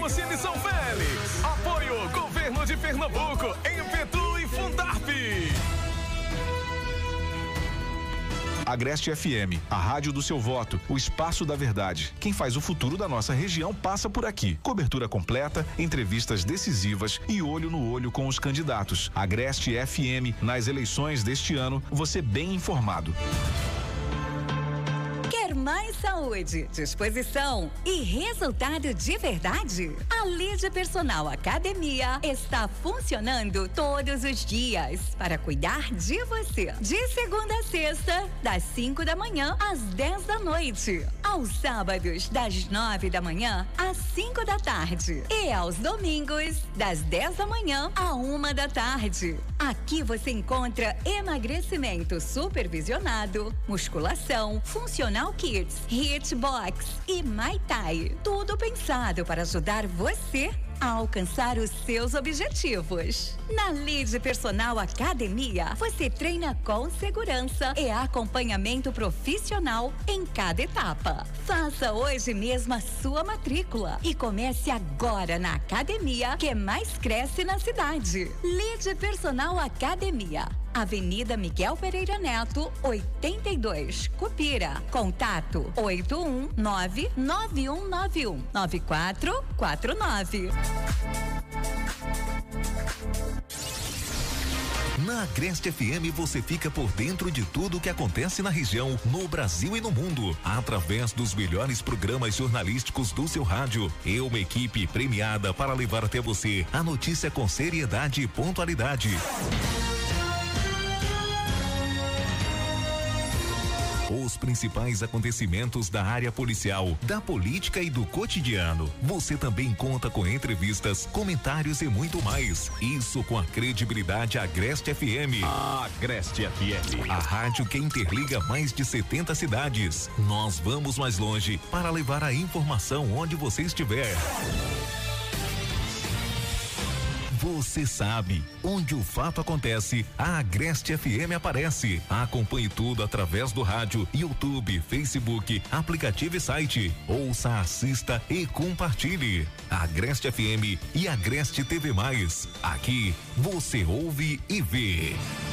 Democine São Félix. Apoio Governo de Pernambuco, Empetu e Fundarp. Agreste FM, a rádio do seu voto, o espaço da verdade. Quem faz o futuro da nossa região passa por aqui. Cobertura completa, entrevistas decisivas e olho no olho com os candidatos. Agreste FM, nas eleições deste ano, você bem informado. Quer mais saúde, disposição e resultado de verdade? A Lide Personal Academia está funcionando todos os dias para cuidar de você. De segunda a sexta, das 5 da manhã às 10 da noite. Aos sábados, das 9 da manhã às 5 da tarde. E aos domingos, das 10 da manhã à 1 da tarde. Aqui você encontra emagrecimento supervisionado, musculação, funcional Kids, Hitbox e Muay Thai. Tudo pensado para ajudar você a alcançar os seus objetivos. Na Lide Personal Academia, você treina com segurança e acompanhamento profissional em cada etapa. Faça hoje mesmo a sua matrícula e comece agora na academia que mais cresce na cidade. Lide Personal Academia, Avenida Miguel Pereira Neto, 82, Cupira. Contato 81991919449. Na Agreste FM você fica por dentro de tudo o que acontece na região, no Brasil e no mundo, através dos melhores programas jornalísticos do seu rádio. E uma equipe premiada para levar até você a notícia com seriedade e pontualidade. Os principais acontecimentos da área policial, da política e do cotidiano. Você também conta com entrevistas, comentários e muito mais. Isso com a credibilidade Agreste FM. Agreste FM. A rádio que interliga mais de 70 cidades. Nós vamos mais longe para levar a informação onde você estiver. Você sabe, onde o fato acontece, a Agreste FM aparece. Acompanhe tudo através do rádio, YouTube, Facebook, aplicativo e site. Ouça, assista e compartilhe. Agreste FM e Agreste TV+. Aqui você ouve e vê.